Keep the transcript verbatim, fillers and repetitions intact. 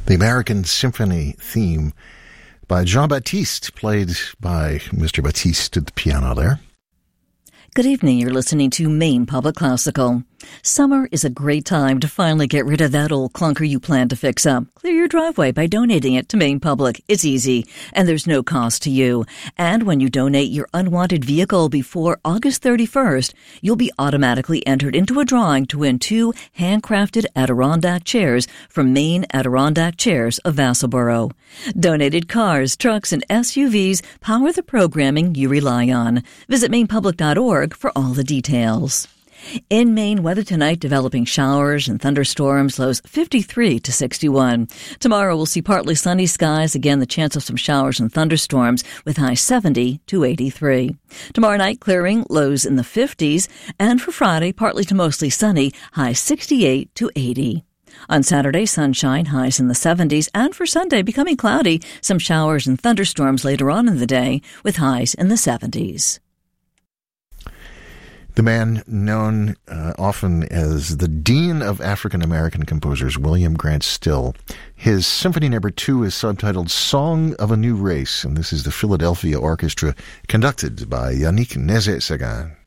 The American Symphony theme by Jean-Baptiste, played by Mister Baptiste at the piano there. Good evening. You're listening to Maine Public Classical. Summer is a great time to finally get rid of that old clunker you plan to fix up. Clear your driveway by donating it to Maine Public. It's easy, and there's no cost to you. And when you donate your unwanted vehicle before August thirty-first, you'll be automatically entered into a drawing to win two handcrafted Adirondack chairs from Maine Adirondack Chairs of Vassalboro. Donated cars, trucks, and S U Vs power the programming you rely on. Visit maine public dot org for all the details. In Maine, weather tonight developing showers and thunderstorms, lows fifty-three to sixty-one. Tomorrow we'll see partly sunny skies, again the chance of some showers and thunderstorms with highs seventy to eighty-three. Tomorrow night clearing, lows in the fifties, and for Friday partly to mostly sunny, highs sixty-eight to eighty. On Saturday, sunshine, highs in the seventies, and for Sunday becoming cloudy, some showers and thunderstorms later on in the day with highs in the seventies. The man known uh, often as the Dean of African American Composers, William Grant Still. His Symphony Number Two is subtitled Song of a New Race, and this is the Philadelphia Orchestra, conducted by Yannick Nézet-Séguin.